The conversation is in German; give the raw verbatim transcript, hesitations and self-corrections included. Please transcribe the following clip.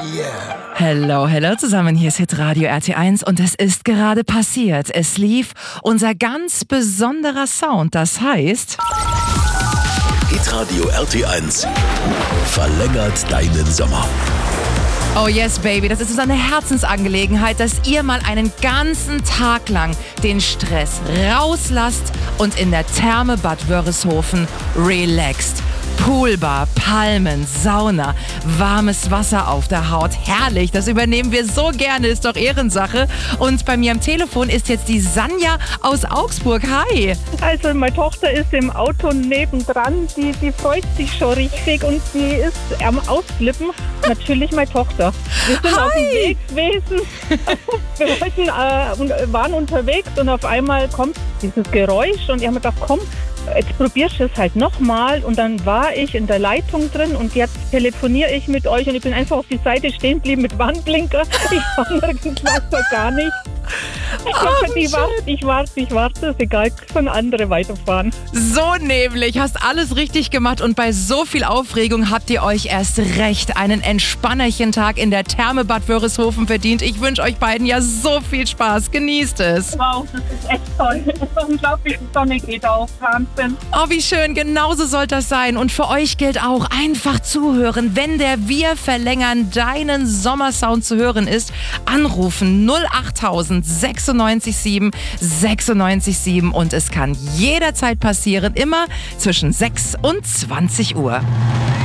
Yeah. Hello, hello zusammen, hier ist Hitradio R T eins und es ist gerade passiert. Es lief unser ganz besonderer Sound, das heißt... Hitradio R T eins verlängert deinen Sommer. Oh yes, baby, das ist uns eine Herzensangelegenheit, dass ihr mal einen ganzen Tag lang den Stress rauslasst und in der Therme Bad Wörishofen relaxt. Poolbar, Palmen, Sauna, warmes Wasser auf der Haut. Herrlich, das übernehmen wir so gerne, ist doch Ehrensache. Und bei mir am Telefon ist jetzt die Sanja aus Augsburg. Hi. Also meine Tochter ist im Auto nebendran, die, die freut sich schon richtig und die ist am Ausflippen. Natürlich meine Tochter. Wir sind Hi. auf dem Weg gewesen, wir wollten, äh, waren unterwegs und auf einmal kommt dieses Geräusch und ich habe mir gedacht, komm, jetzt probierst du es halt nochmal und dann war ich in der Leitung drin und jetzt telefoniere ich mit euch und ich bin einfach auf die Seite stehen geblieben mit Warnblinker. Ich war nirgends was gar nicht. Ich, Oh, ich warte, ich warte, ich warte, ist egal, können andere weiterfahren. So nämlich, hast alles richtig gemacht und bei so viel Aufregung habt ihr euch erst recht einen Entspannerchen-Tag in der Therme Bad Wörishofen verdient. Ich wünsche euch beiden ja so viel Spaß. Genießt es. Wow, das ist echt toll. Das ist unglaublich, die Sonne geht auf. Wahnsinn. Oh, wie schön, genauso soll das sein. Und für euch gilt auch, einfach zuhören. Wenn der Wir verlängern deinen Sommersound zu hören ist, anrufen null achttausend sechsundneunzig sieben sechsundneunzig sieben und es kann jederzeit passieren, immer zwischen sechs und zwanzig Uhr.